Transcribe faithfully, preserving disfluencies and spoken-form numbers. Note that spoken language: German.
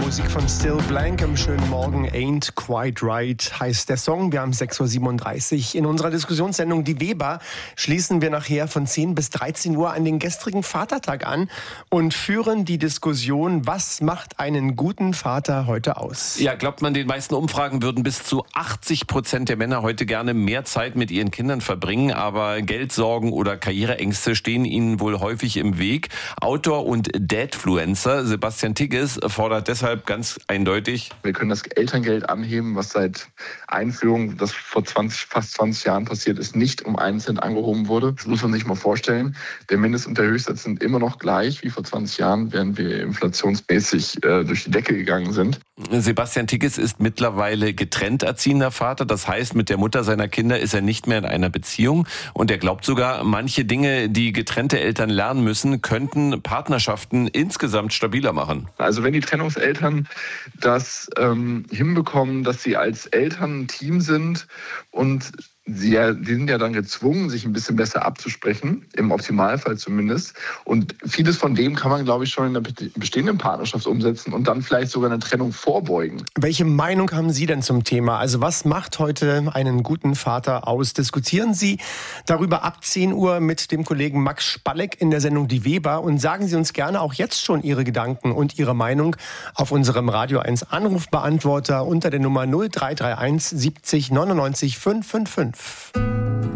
Musik von Still Blank am schönen Morgen. Ain't Quite Right heißt der Song. Wir haben sechs Uhr siebenunddreißig. In unserer Diskussionssendung Die Weber schließen wir nachher von zehn bis dreizehn Uhr an den gestrigen Vatertag an und führen die Diskussion, was macht einen guten Vater heute aus? Ja, glaubt man, den meisten Umfragen würden bis zu achtzig Prozent der Männer heute gerne mehr Zeit mit ihren Kindern verbringen, aber Geldsorgen oder Karriereängste stehen ihnen wohl häufig im Weg. Autor und Dadfluencer Sebastian Tigges fordert deshalb ganz eindeutig: Wir können das Elterngeld anheben, was seit Einführung, das vor zwanzig, fast zwanzig Jahren passiert ist, nicht um einen Cent angehoben wurde. Das muss man sich mal vorstellen. Der Mindest- und der Höchstsatz sind immer noch gleich wie vor zwanzig Jahren, während wir inflationsmäßig äh, durch die Decke gegangen sind. Sebastian Tigges ist mittlerweile getrennt erziehender Vater. Das heißt, mit der Mutter seiner Kinder ist er nicht mehr in einer Beziehung. Und er glaubt sogar, manche Dinge, die getrennte Eltern lernen müssen, könnten Partnerschaften insgesamt stabiler machen. Also wenn die Trennungseltern das ähm, hinbekommen, dass sie als Eltern ein Team sind und Sie, ja, die sind ja dann gezwungen, sich ein bisschen besser abzusprechen, im Optimalfall zumindest. Und vieles von dem kann man, glaube ich, schon in der bestehenden Partnerschaft umsetzen und dann vielleicht sogar eine Trennung vorbeugen. Welche Meinung haben Sie denn zum Thema? Also was macht heute einen guten Vater aus? Diskutieren Sie darüber ab zehn Uhr mit dem Kollegen Max Spalleck in der Sendung Die Weber und sagen Sie uns gerne auch jetzt schon Ihre Gedanken und Ihre Meinung auf unserem Radio eins Anrufbeantworter unter der Nummer null drei drei eins siebzig neunundneunzig fünfhundertfünfundfünfzig.